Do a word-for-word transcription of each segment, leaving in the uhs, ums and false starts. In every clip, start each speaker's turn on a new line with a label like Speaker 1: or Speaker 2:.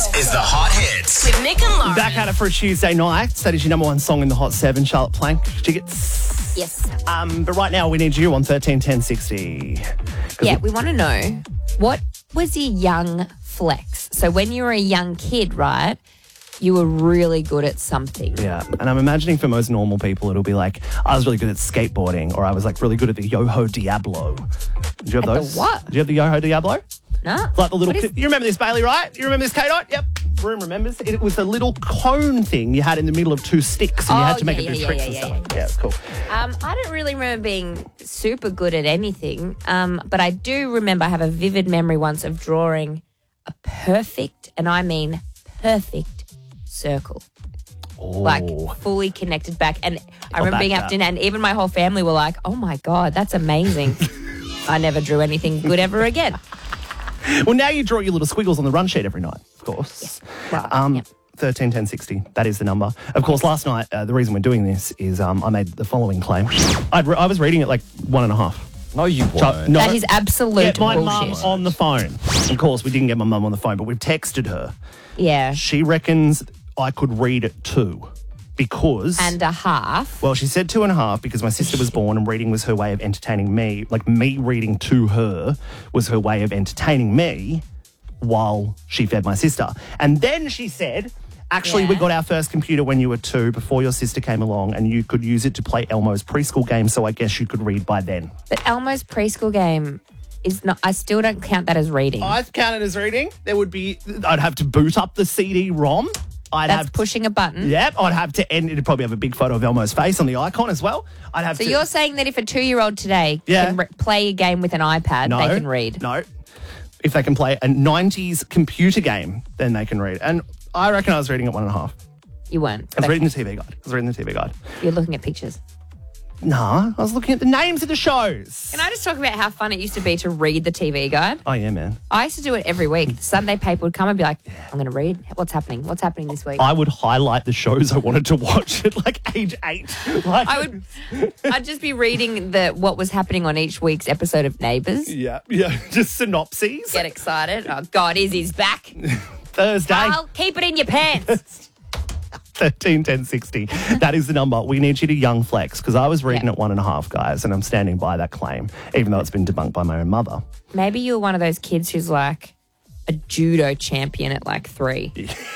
Speaker 1: This is the Hot Hits.
Speaker 2: With Nick and Lauren.
Speaker 3: Back at it for a Tuesday night. That is your number one song in the Hot seven, Charlotte Plank. Tickets.
Speaker 4: Yes.
Speaker 3: Um, but right now we need you on thirteen ten sixty.
Speaker 4: Yeah, we want to know, what was your young flex? So when you were a young kid, right, you were really good at something.
Speaker 3: Yeah, and I'm imagining for most normal people it'll be like, I was really good at skateboarding, or I was like really good at the Yoho Diablo. Did you have
Speaker 4: At the
Speaker 3: those?
Speaker 4: what?
Speaker 3: Did you have the Yoho Diablo?
Speaker 4: No.
Speaker 3: Like the little,
Speaker 4: What is-
Speaker 3: you remember this, Bailey, right? You remember this, K-Dot? Yep. Room remembers. It was a little cone thing you had in the middle of two sticks, and you
Speaker 4: Oh,
Speaker 3: had to make
Speaker 4: yeah,
Speaker 3: it do
Speaker 4: yeah,
Speaker 3: tricks
Speaker 4: yeah,
Speaker 3: and
Speaker 4: yeah,
Speaker 3: stuff.
Speaker 4: yeah.
Speaker 3: Yeah, it's cool.
Speaker 4: Um, I don't really remember being super good at anything, um, but I do remember I have a vivid memory once of drawing a perfect, and I mean perfect, circle.
Speaker 3: Oh.
Speaker 4: Like fully connected back. And I
Speaker 3: I'll
Speaker 4: remember
Speaker 3: back
Speaker 4: being
Speaker 3: that.
Speaker 4: up dinner, and even my whole family were like, oh my God, that's amazing. I never drew anything good ever again.
Speaker 3: Well, now you draw your little squiggles on the run sheet every night, of course.
Speaker 4: Yes. Well,
Speaker 3: Um,
Speaker 4: yep.
Speaker 3: thirteen ten sixty, that is the number. Of course, last night, uh, the reason we're doing this is um, I made the following claim. I'd re- I was reading it like one and a half.
Speaker 1: No, you
Speaker 3: So-
Speaker 1: won't.
Speaker 3: no,
Speaker 4: That is absolute
Speaker 3: get my mum
Speaker 4: bullshit.
Speaker 3: on the phone. Of course, we didn't get my mum on the phone, but we've texted her.
Speaker 4: Yeah.
Speaker 3: She reckons I could read it too because...
Speaker 4: And a half.
Speaker 3: Well, she said two and a half because my sister was born and reading was her way of entertaining me. Like me reading to her was her way of entertaining me while she fed my sister. And then she said, actually, we
Speaker 4: Yeah.
Speaker 3: got our first computer when you were two, before your sister came along, and you could use it to play Elmo's preschool game, so I guess you could read by then.
Speaker 4: But Elmo's preschool game is not, I still don't count that as reading.
Speaker 3: I've counted as reading. There would be, I'd have to boot up the C D ROM. I'd
Speaker 4: That's
Speaker 3: have
Speaker 4: pushing a button.
Speaker 3: Yep, I'd have to, and it'd probably have a big photo of Elmo's face on the icon as well. I'd have
Speaker 4: So
Speaker 3: to.
Speaker 4: you're saying that if a two-year-old today
Speaker 3: Yeah.
Speaker 4: can re- play a game with an iPad,
Speaker 3: no,
Speaker 4: they can read?
Speaker 3: No. If they can play a nineties computer game, then they can read. And I reckon I was reading at one and a half.
Speaker 4: You weren't.
Speaker 3: I was
Speaker 4: Okay.
Speaker 3: reading the T V guide. I was reading the T V guide.
Speaker 4: You're looking at pictures.
Speaker 3: Nah, I was looking at the names of the shows.
Speaker 4: Can I just talk about how fun it used to be to read the T V guide?
Speaker 3: Oh, yeah, man.
Speaker 4: I used to do it every week. The Sunday paper would come and be like, I'm going to read. What's happening? What's happening this week?
Speaker 3: I would highlight the shows I wanted to watch at like age eight. Like,
Speaker 4: I would, I'd just be reading the what was happening on each week's episode of Neighbours.
Speaker 3: Yeah, yeah, just synopses.
Speaker 4: Get excited. Oh, God, Izzy's back.
Speaker 3: Thursday.
Speaker 4: I'll keep it in your pants.
Speaker 3: thirteen ten sixty. That is the number. We need you to young flex because I was reading
Speaker 4: Yeah.
Speaker 3: at one and a half, guys, and I'm standing by that claim, even though it's been debunked by my own mother.
Speaker 4: Maybe you're one of those kids who's like a judo champion at like three.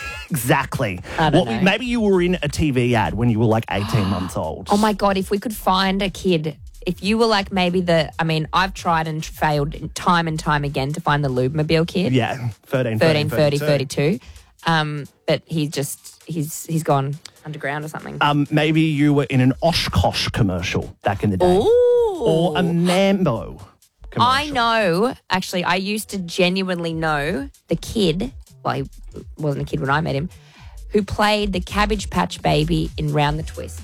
Speaker 3: Exactly.
Speaker 4: I don't
Speaker 3: Well,
Speaker 4: know.
Speaker 3: maybe you were in a T V ad when you were like eighteen months old.
Speaker 4: Oh my God, if we could find a kid, if you were like maybe the, I mean, I've tried and failed time and time again to find the Lubemobile kid.
Speaker 3: Yeah, thirteen,
Speaker 4: thirteen, thirty,
Speaker 3: thirty-two.
Speaker 4: thirty-two. Um, but he's just, he's he's gone underground or something.
Speaker 3: Um, maybe you were in an Oshkosh commercial back in the day.
Speaker 4: Ooh.
Speaker 3: Or a Mambo commercial.
Speaker 4: I know, actually, I used to genuinely know the kid, well, he wasn't a kid when I met him, who played the Cabbage Patch Baby in Round the Twist.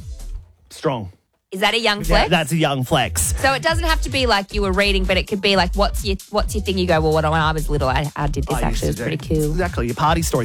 Speaker 3: Strong.
Speaker 4: Is that a young
Speaker 3: Yeah,
Speaker 4: flex?
Speaker 3: that's a young flex.
Speaker 4: So it doesn't have to be like you were reading, but it could be like, what's your what's your thing? You go, well, when I was little, I, I did this
Speaker 3: I
Speaker 4: actually. It
Speaker 3: used
Speaker 4: was
Speaker 3: to
Speaker 4: pretty
Speaker 3: do-
Speaker 4: cool.
Speaker 3: Exactly. Your party story.